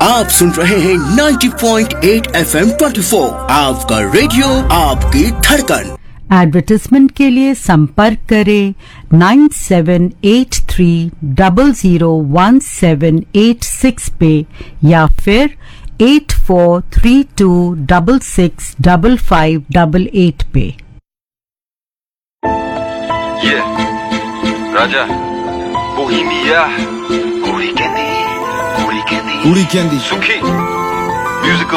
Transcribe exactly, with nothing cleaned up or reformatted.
आप सुन रहे हैं नब्बे पॉइंट आठ एफ एम चौबीस, आपका रेडियो आपकी धड़कन। एडवर्टाइजमेंट के लिए संपर्क करें nine seven eight three double zero one seven eight six पे या फिर eight four three to double six double five double eight पे। ये राजा बोहेमिया पूरी कैंडी पूरी कैंडी पूरी कैंडी सुखी म्यूजिकल